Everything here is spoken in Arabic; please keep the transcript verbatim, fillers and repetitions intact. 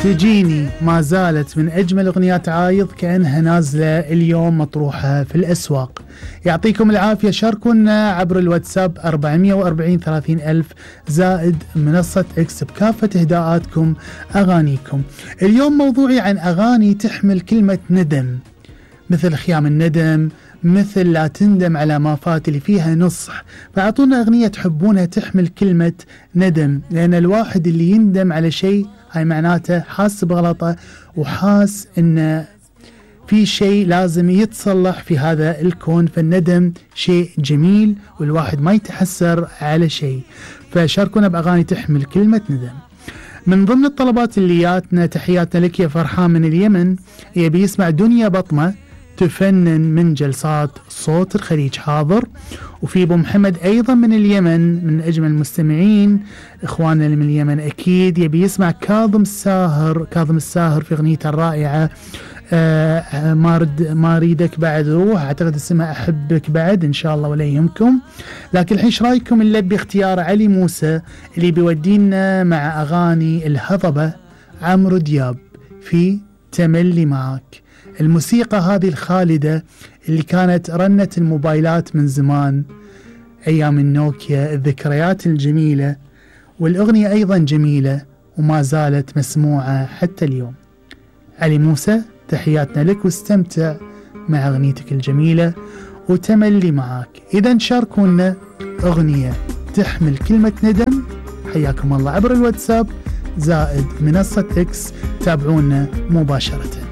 تجيني ما زالت من أجمل أغنيات عايض كأنها نازلة اليوم مطروحة في الأسواق. يعطيكم العافية. شاركونا عبر الواتساب أربعمية وأربعين ثلاثين ألف زائد منصة إكس بكافة إهداءاتكم أغانيكم. اليوم موضوعي عن أغاني تحمل كلمة ندم، مثل خيام الندم، مثل لا تندم على ما فات، اللي فيها نصح. فأعطونا أغنية تحبونها تحمل كلمة ندم، لأن الواحد اللي يندم على شيء هاي معناته حاس بغلطه وحاس إن في شيء لازم يتصلح في هذا الكون. فالندم شيء جميل والواحد ما يتحسر على شيء. فشاركونا بأغاني تحمل كلمة ندم. من ضمن الطلبات اللي جاتنا، تحياتنا لك يا فرحان من اليمن، يبي يسمع دنيا بطمة تفنن من جلسات صوت الخليج. حاضر. وفي ابو محمد ايضا من اليمن، من اجمل المستمعين اخواننا اللي من اليمن، اكيد يبي يسمع كاظم الساهر. كاظم الساهر في اغنيته الرائعه آه ما رد ما اريدك بعد روح، اعتقد اسمها احبك بعد، ان شاء الله ولا يهمكم. لكن الحين ايش رايكم نلبي اختيار علي موسى اللي بيودينا مع اغاني الهضبه عمرو دياب في تملي معك. الموسيقى هذه الخالدة اللي كانت رنة الموبايلات من زمان، أيام النوكيا، الذكريات الجميلة. والأغنية أيضا جميلة وما زالت مسموعة حتى اليوم. علي موسى، تحياتنا لك واستمتع مع أغنيتك الجميلة وتملي معاك. إذا شاركونا أغنية تحمل كلمة ندم، حياكم الله عبر الواتساب زائد منصة إكس. تابعونا مباشرة.